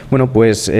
Bueno, pues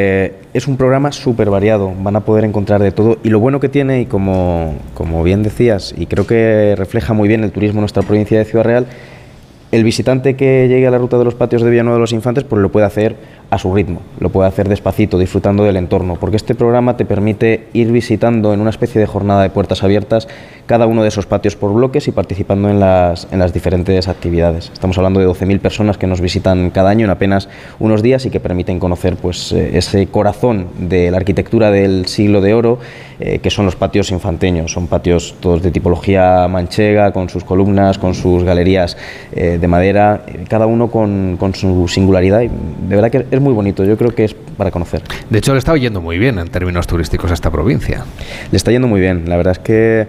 es un programa súper variado, van a poder encontrar de todo y lo bueno que tiene, y como bien decías, y creo que refleja muy bien el turismo en nuestra provincia de Ciudad Real, el visitante que llegue a la ruta de los patios de Villanueva de los Infantes pues lo puede hacer a su ritmo, lo puede hacer despacito, disfrutando del entorno, porque este programa te permite ir visitando en una especie de jornada de puertas abiertas cada uno de esos patios por bloques y participando en las diferentes actividades. Estamos hablando de 12.000 personas que nos visitan cada año en apenas unos días y que permiten conocer pues ese corazón de la arquitectura del siglo de oro, que son los patios infanteños. Son patios todos de tipología manchega, con sus columnas, con sus galerías de madera, cada uno con su singularidad, y de verdad que es muy bonito, yo creo que es para conocer. De hecho, le está yendo muy bien en términos turísticos a esta provincia. Le está yendo muy bien, la verdad es que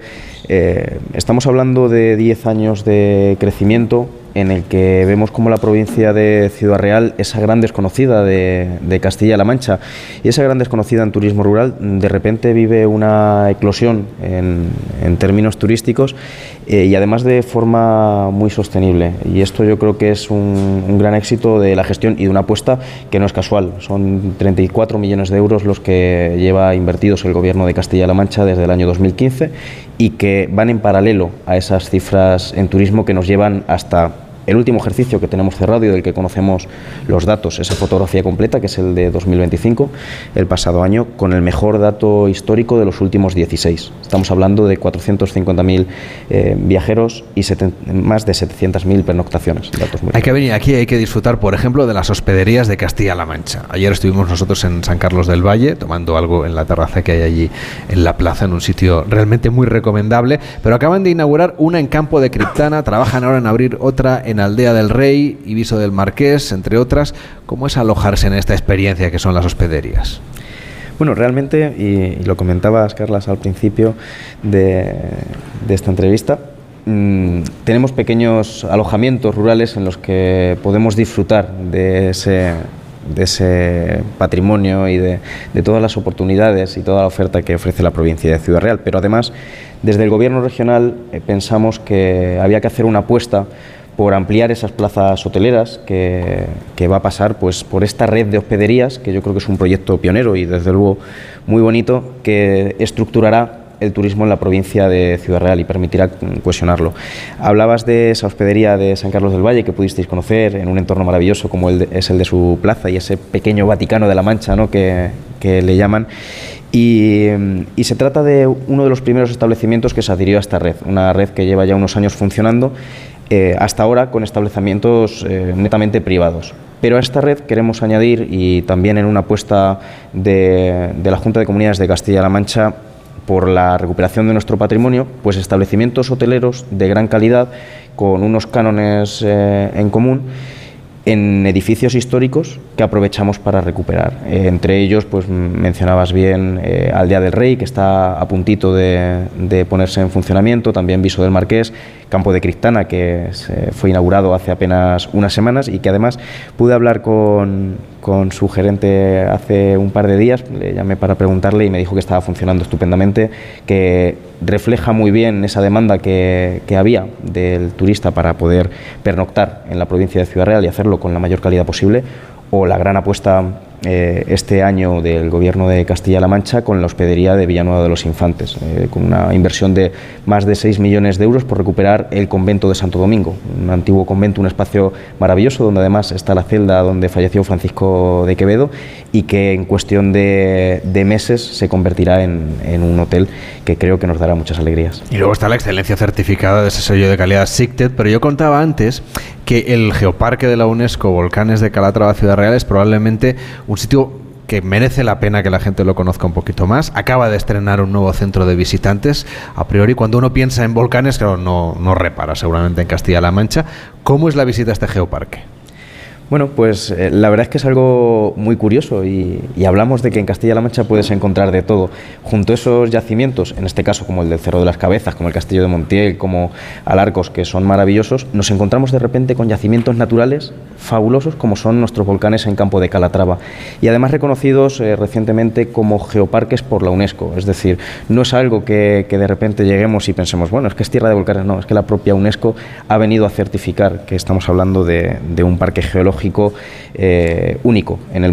estamos hablando de 10 años de crecimiento en el que vemos como la provincia de Ciudad Real, esa gran desconocida de Castilla-La Mancha, y esa gran desconocida en turismo rural, de repente vive una eclosión en términos turísticos, y además de forma muy sostenible, y esto yo creo que es un gran éxito de la gestión y de una apuesta que no es casual. Son 34 millones de euros los que lleva invertidos el Gobierno de Castilla-La Mancha desde el año 2015 y que van en paralelo a esas cifras en turismo que nos llevan hasta el último ejercicio que tenemos cerrado y del que conocemos los datos, esa fotografía completa, que es el de 2025, el pasado año, con el mejor dato histórico de los últimos 16. Estamos hablando de 450.000 viajeros y más de 700.000 pernoctaciones. Hay que venir aquí, hay que disfrutar, por ejemplo, de las hospederías de Castilla-La Mancha. Ayer estuvimos nosotros en San Carlos del Valle, tomando algo en la terraza que hay allí en la plaza, en un sitio realmente muy recomendable, pero acaban de inaugurar una en Campo de Criptana, trabajan ahora en abrir otra en Aldea del Rey y Viso del Marqués, entre otras. ¿Cómo es alojarse en esta experiencia que son las hospederías? Bueno, realmente, y lo comentabas, Carlas, al principio de esta entrevista, tenemos pequeños alojamientos rurales en los que podemos disfrutar de ese patrimonio y de todas las oportunidades y toda la oferta que ofrece la provincia de Ciudad Real. Pero además, desde el Gobierno regional pensamos que había que hacer una apuesta por ampliar esas plazas hoteleras que va a pasar pues por esta red de hospederías, que yo creo que es un proyecto pionero y desde luego muy bonito, que estructurará el turismo en la provincia de Ciudad Real y permitirá cohesionarlo. Hablabas de esa hospedería de San Carlos del Valle que pudisteis conocer en un entorno maravilloso como es el de su plaza y ese pequeño Vaticano de la Mancha, ¿no?, que le llaman. Y se trata de uno de los primeros establecimientos que se adhirió a esta red, una red que lleva ya unos años funcionando, hasta ahora con establecimientos netamente privados. Pero a esta red queremos añadir, y también en una apuesta de la Junta de Comunidades de Castilla-La Mancha por la recuperación de nuestro patrimonio, pues establecimientos hoteleros de gran calidad con unos cánones en común en edificios históricos que aprovechamos para recuperar. Entre ellos, pues mencionabas bien Aldea del Rey, que está a puntito de ponerse en funcionamiento, también Viso del Marqués, Campo de Criptana, que fue inaugurado hace apenas unas semanas y que además pude hablar con su gerente hace un par de días. Le llamé para preguntarle y me dijo que estaba funcionando estupendamente, que refleja muy bien esa demanda que había del turista para poder pernoctar en la provincia de Ciudad Real y hacerlo con la mayor calidad posible, o la gran apuesta este año del Gobierno de Castilla-La Mancha con la hospedería de Villanueva de los Infantes, con una inversión de más de 6 millones de euros por recuperar el convento de Santo Domingo, un antiguo convento, un espacio maravilloso donde además está la celda donde falleció Francisco de Quevedo y que en cuestión de meses se convertirá en un hotel que creo que nos dará muchas alegrías. Y luego está la excelencia certificada de ese sello de calidad SICTED, pero yo contaba antes que el Geoparque de la UNESCO, Volcanes de Calatrava, Ciudad Real, es probablemente un sitio que merece la pena que la gente lo conozca un poquito más. Acaba de estrenar un nuevo centro de visitantes. A priori, cuando uno piensa en volcanes, claro, no repara seguramente en Castilla-La Mancha. ¿Cómo es la visita a este geoparque? Bueno, pues la verdad es que es algo muy curioso y hablamos de que en Castilla-La Mancha puedes encontrar de todo. Junto a esos yacimientos, en este caso como el del Cerro de las Cabezas, como el Castillo de Montiel, como Alarcos, que son maravillosos, nos encontramos de repente con yacimientos naturales fabulosos como son nuestros volcanes en Campo de Calatrava y además reconocidos recientemente como geoparques por la UNESCO. Es decir, no es algo que de repente lleguemos y pensemos, bueno, es que es tierra de volcanes. No, es que la propia UNESCO ha venido a certificar que estamos hablando de un parque geológico único en el